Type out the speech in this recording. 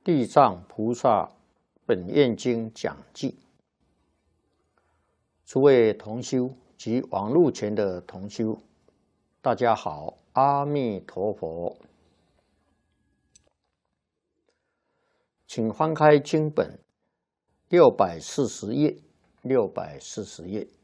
地藏菩萨本愿经讲记，诸位同修及网络前的同修，大家好，阿弥陀佛。请翻开经本640页，640页。